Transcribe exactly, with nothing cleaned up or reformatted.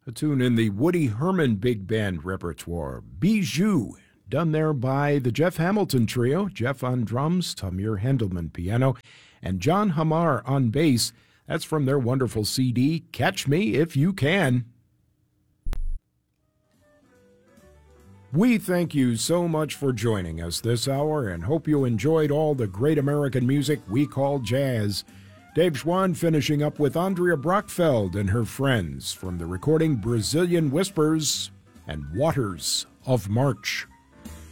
A tune in the Woody Herman Big Band repertoire, Bijou, done there by the Jeff Hamilton Trio, Jeff on drums, Tamir Hendelman piano, and John Hamar on bass. That's from their wonderful C D, Catch Me If You Can. We thank you so much for joining us this hour and hope you enjoyed all the great American music we call jazz. Dave Schwann finishing up with Andrea Brockfeld and her friends from the recording Brazilian Whispers and Waters of March.